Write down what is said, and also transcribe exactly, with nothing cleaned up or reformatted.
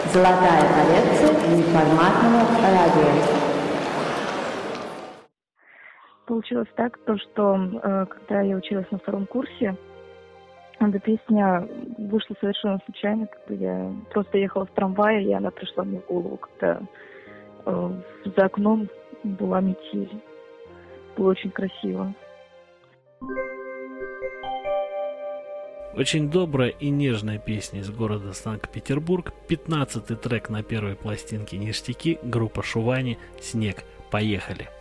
Золотая коллекция неформатного радио. Получилось так, то, что э, когда я училась на втором курсе, эта песня вышла совершенно случайно, когда я просто ехала в трамвае, и она пришла мне в голову, когда э, за окном была метель. Было очень красиво. Очень добрая и нежная песня из города Санкт-Петербург. пятнадцатый трек на первой пластинке «Ништяки», группа Шувани, «Снег». Поехали!